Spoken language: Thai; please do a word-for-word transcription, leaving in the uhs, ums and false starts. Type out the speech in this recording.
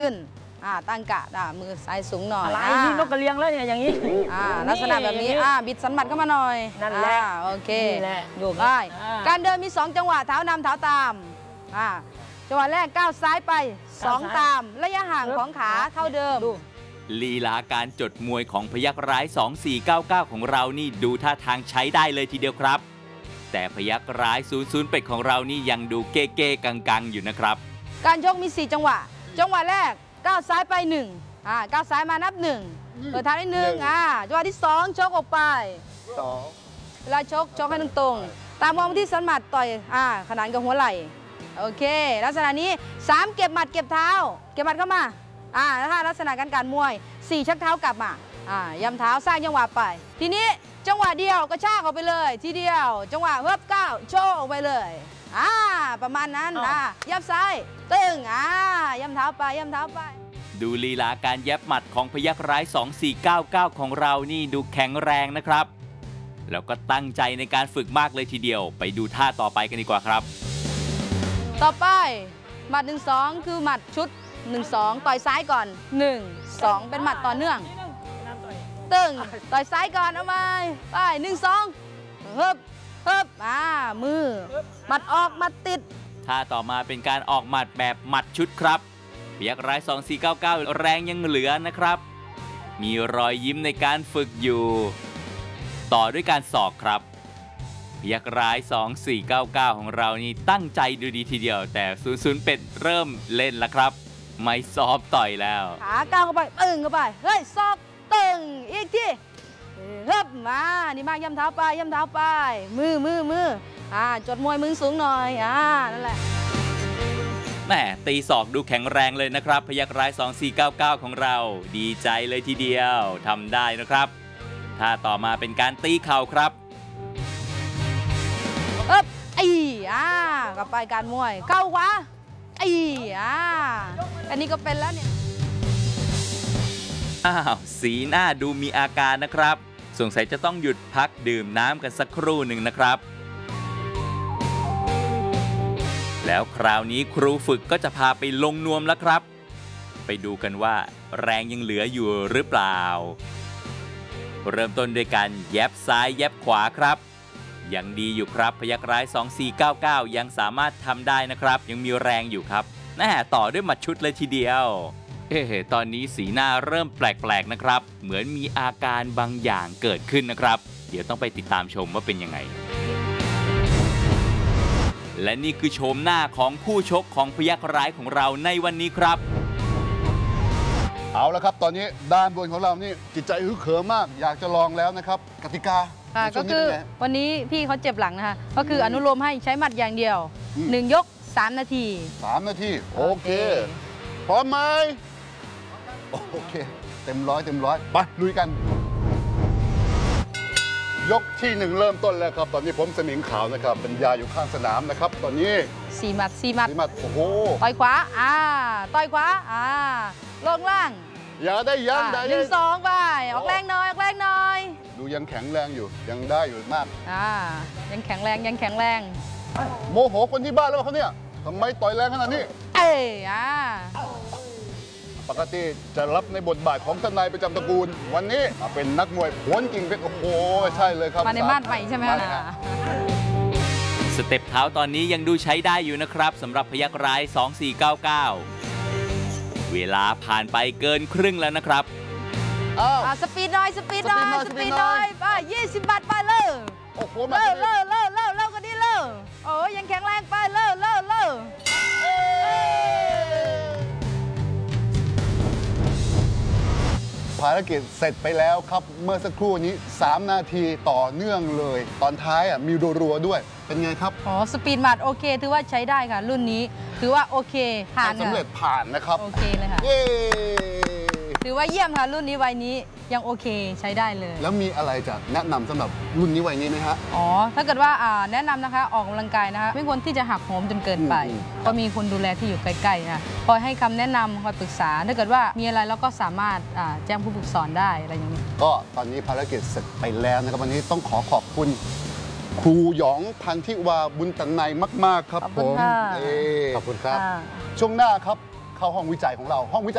ขึ้นอ่าตั้งกะอ่ามือซ้ายสูงหน่อยอะไรนี่นกกระเรียงแล้วเนี่ยอย่างนี้อ่าลักษณะแบบนี้อ่าบิดสันหมัดเข้ามาหน่อยนั่นแหละโอเคดูได้การเดินมีสองจังหวะเท้านำเท้าตามอ่าจังหวะแรกก้าวซ้ายไปสองตามระยะห่างของขาเท่าเดิมลีลาการจดมวยของพยัคฆ์ร้ายสองสี่เก้าเก้าของเรานี่ดูท่าทางใช้ได้เลยทีเดียวครับแต่พยัคฆ์ร้ายศูนย์ศูนย์เป็ดของเรานี่ยังดูเก้เก้กังๆอยู่นะครับการยกมีสี่จังหวะจังหวะแรกก้าวซ้ายไปหนึ่งอ่าก้าวซ้ายมานับหนึ่งเปิดเท้าได้หนึ่งอ่าจังหวะที่สองชกออกไปสองเวลาชกชกให้ตรงๆตามมองที่สันหมัดต่อยอ่าขนานกับหัวไหล่โอเคลักษณะนี้สามเก็บหมัดเก็บเท้าเก็บหมัดเข้ามาอ่าถ้าลักษณะการการมวยสี่ชักเท้ากลับมาอ่ายำเท้าสร้างจังหวะไปทีนี้จังหวะเดียวกระชากออกไปเลยทีเดียวจังหวะเพิ่มก้าวโชว์ออกไปเลยอ่าประมาณนั้นอ่ายับซ้ายตึงอ่ายำเท้าไปยำเท้าไปดูลีลาการแยบหมัดของพยัคฆ์ร้ายสองสี่เก้าเก้าของเรานี่ดูแข็งแรงนะครับแล้วก็ตั้งใจในการฝึกมากเลยทีเดียวไปดูท่าต่อไปกันดีกว่าครับต่อไปหมัดหนึ่งสองคือหมัดชุดหนึ่งสองต่อยซ้ายก่อนหนึ่งสองเป็นหมัดต่อเนื่องตึงต่อยซ้ายก่อนเอาไปไปหนึ่งสองเฮิบเฮิบอ่ามือหมัดออกหมัดติดท่าต่อมาเป็นการออกหมัดแบบหมัดชุดครับพยัคฆ์ร้ายสองสี่เก้าเก้าแรงยังเหลือนะครับมีรอยยิ้มในการฝึกอยู่ต่อด้วยการศอกครับพยัคฆ์ร้ายสองสี่เก้าเก้าของเรานี่ตั้งใจดูดีทีเดียวแต่ศูนย์ศูนย์เป็ดเริ่มเล่นแล้วครับไม่ซ้อมต่อยแล้วขาก้าวเข้าไปตึงเข้าไปเฮ้ยซอกตึงอีกทีเฮิบมานี่มากย่ำเท้าไปย่ำเท้าไปมือมือมืออ่าจดมวยมือสูงหน่อยอ่านั่นแหละแหมตีศอกดูแข็งแรงเลยนะครับพยัคฆ์ร้ายสองสี่เก้าเก้าของเราดีใจเลยทีเดียวทำได้นะครับท่าต่อมาเป็นการตีเข่าครับเอ๊บไอ้อ่ากลับไปการมวยเข้าขวาไอ้อ่าอันนี้ก็เป็นแล้วเนี่ยอ้าวสีหน้าดูมีอาการนะครับสงสัยจะต้องหยุดพักดื่มน้ำกันสักครู่หนึ่งนะครับแล้วคราวนี้ครูฝึกก็จะพาไปลงนวมแล้วครับไปดูกันว่าแรงยังเหลืออยู่หรือเปล่าเริ่มต้นด้วยการแยบซ้ายแยบขวาครับยังดีอยู่ครับพยัคฆ์ร้ายสองสี่เก้าเก้ายังสามารถทำได้นะครับยังมีแรงอยู่ครับแน่ต่อด้วยหมัดชุดเลยทีเดียวเอ๊ะตอนนี้สีหน้าเริ่มแปลกๆนะครับเหมือนมีอาการบางอย่างเกิดขึ้นนะครับเดี๋ยวต้องไปติดตามชมว่าเป็นยังไงและนี่คือโฉมหน้าของคู่ชกของพยัคฆ์ร้ายของเราในวันนี้ครับเอาละครับตอนนี้ด้านบนของเรานี่จิตใจฮึกเหิมมากอยากจะลองแล้วนะครับกติกาก็คือวันนี้พี่เขาเจ็บหลังนะคะก็คืออนุโลมให้ใช้หมัดอย่างเดียวหนึ่งยกสามนาทีสามนาทีโอเคพร้อมไหมโอเคเต็มร้อยเต็มร้อยไปลุยกันยกที่หนึ่งเริ่มต้นแล้วครับตอนนี้ผมสมิงขาวนะครับเป็นยาอยู่ข้างสนามนะครับตอนนี้สี่หมัดสี่หมัดสี่หมัดโอ้โหต่อยขวาอ่าต่อยขวาอ่าลงล่างอย่าได้ยันได้หนึ่งสองไปออกแรงหน่อยออกแรงหน่อยดูยังแข็งแรงอยู่ยังได้อยู่มากอ่ายังแข็งแรงยังแข็งแรงโมโหคนที่บ้านแล้วเขาเนี่ยทำไมต่อยแรงขนาดนี้เอ้ยอ่าปกติจะรับในบทบาทของทนายประจำตระกูลวันนี้มาเป็นนักมวยผวนกิ่งเพชรโอ้โหใช่เลยครับมาในมาดใหม่ใช่ไหมสเต็ปเท้าตอนนี้ยังดูใช้ได้อยู่นะครับสำหรับพยัคฆ์ร้ายสองสี่เก้าเก้าเวลาผ่านไปเกินครึ่งแล้วนะครับอ่าสปีดหน่อยสปีดหน่อยสปีดหน่อยไปยี่สิบบาทไปเลยโอ้โหเลิกเลิกเลิกเลิกเลิกกันดิเลิกโอ้ยังแข็งแรงไปเลิกเลิกเลิกภารกิจเสร็จไปแล้วครับเมื่อสักครู่นี้สามนาทีต่อเนื่องเลยตอนท้ายอ่ะมีรัวๆด้วยเป็นไงครับอ๋อสปีดหมัดโอเคถือว่าใช้ได้ค่ะรุ่นนี้ถือว่าโอเคผ่านสำเร็จผ่านนะครับโอเคเลยค่ะถือว่าเยี่ยมค่ะรุ่นนี้วัยนี้ยังโอเคใช้ได้เลยแล้วมีอะไรจะแนะนำสำหรับรุ่นนี้วัยนี้ไหมฮะอ๋อถ้าเกิดว่าแนะนำนะคะออกกำลังกายนะคะไม่ควรที่จะหักโหมจนเกินไปก็มีคนดูแลที่อยู่ใกล้ๆนะคอยให้คำแนะนำคอยปรึกษาถ้าเกิดว่ามีอะไรเราก็สามารถแจ้งผู้ฝึกสอนได้อะไรอย่างนี้ก็ตอนนี้ภารกิจเสร็จไปแล้วนะครับวันนี้ต้องขอขอบคุณครูหยองพันธิวาบุญตันในมากๆครับผมขอบคุณครับช่วงหน้าครับเข้าห้องวิจัยของเราห้องวิจัย